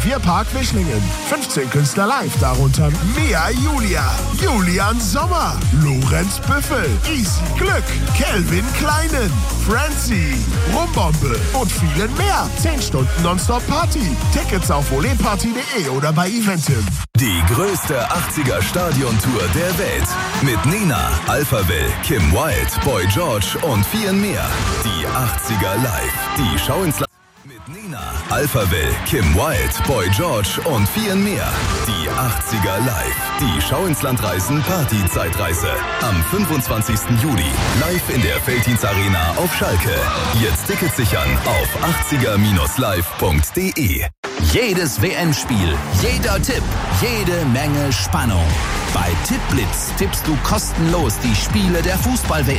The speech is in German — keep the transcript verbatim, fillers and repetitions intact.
Park Wischlingen. fünfzehn Künstler live, darunter Mia Julia, Julian Sommer, Lorenz Büffel, Easy Glück, Kelvin Kleinen, Francie, Rumbombe und vielen mehr. zehn Stunden Nonstop Party. Tickets auf voleparty punkt de oder bei Eventim. Die größte achtziger-Stadiontour der Welt. Mit Nena, Alphaville, Kim Wilde, Boy George und vielen mehr. Die achtziger live. Die Schau ins Land. Mit Nena, Alphaville, Kim Wilde, Boy George und vielen mehr. Die achtziger live. Die Schau ins Land Reisen Party-Zeitreise. Am fünfundzwanzigsten Juli. Live in der Veltins Arena auf Schalke. Jetzt Tickets sichern auf achtziger live punkt de. Jedes W M-Spiel, jeder Tipp, jede Menge Spannung. Bei Tippblitz tippst du kostenlos die Spiele der Fußball-W M.